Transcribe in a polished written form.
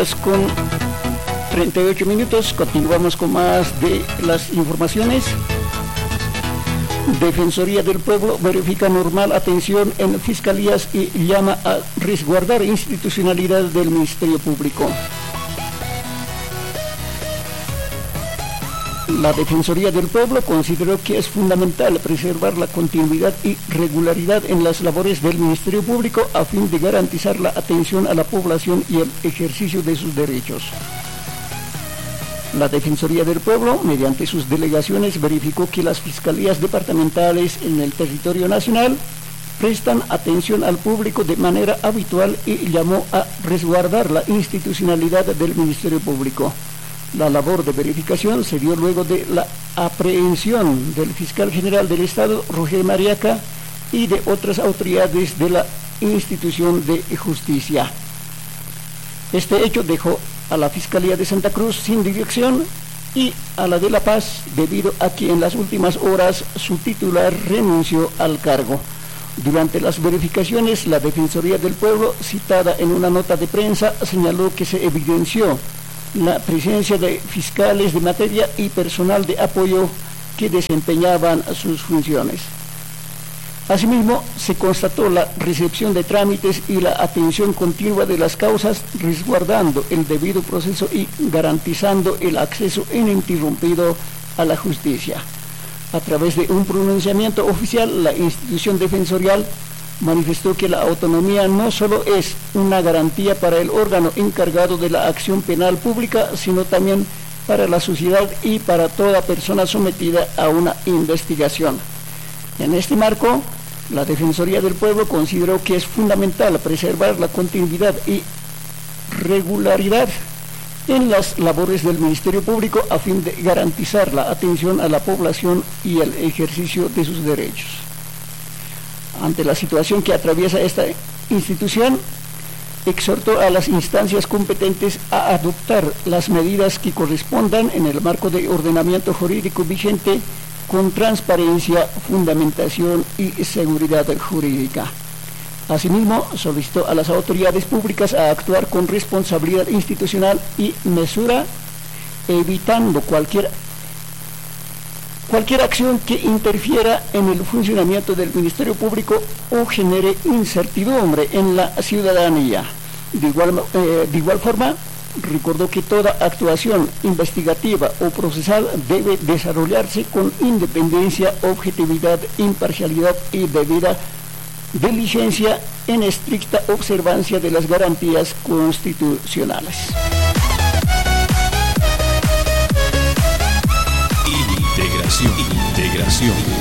horas con 38 minutos. Continuamos con más de las informaciones. Defensoría del Pueblo verifica normal atención en fiscalías y llama a resguardar institucionalidad del Ministerio Público. La Defensoría del Pueblo consideró que es fundamental preservar la continuidad y regularidad en las labores del Ministerio Público a fin de garantizar la atención a la población y el ejercicio de sus derechos. La Defensoría del Pueblo, mediante sus delegaciones, verificó que las fiscalías departamentales en el territorio nacional prestan atención al público de manera habitual y llamó a resguardar la institucionalidad del Ministerio Público. La labor de verificación se dio luego de la aprehensión del fiscal general del Estado, Roger Mariaca, y de otras autoridades de la institución de justicia. Este hecho dejó a la Fiscalía de Santa Cruz sin dirección y a la de La Paz, debido a que en las últimas horas su titular renunció al cargo. Durante las verificaciones, la Defensoría del Pueblo, citada en una nota de prensa, señaló que se evidenció la presencia de fiscales de materia y personal de apoyo que desempeñaban sus funciones. Asimismo, se constató la recepción de trámites y la atención continua de las causas, resguardando el debido proceso y garantizando el acceso ininterrumpido a la justicia. A través de un pronunciamiento oficial, la institución defensorial manifestó que la autonomía no solo es una garantía para el órgano encargado de la acción penal pública, sino también para la sociedad y para toda persona sometida a una investigación. En este marco, la Defensoría del Pueblo consideró que es fundamental preservar la continuidad y regularidad en las labores del Ministerio Público a fin de garantizar la atención a la población y el ejercicio de sus derechos. Ante la situación que atraviesa esta institución, exhortó a las instancias competentes a adoptar las medidas que correspondan en el marco de ordenamiento jurídico vigente con transparencia, fundamentación y seguridad jurídica. Asimismo, solicitó a las autoridades públicas a actuar con responsabilidad institucional y mesura, evitando cualquier acción que interfiera en el funcionamiento del Ministerio Público o genere incertidumbre en la ciudadanía. De igual forma, recordó que toda actuación investigativa o procesal debe desarrollarse con independencia, objetividad, imparcialidad y debida diligencia en estricta observancia de las garantías constitucionales. Integración.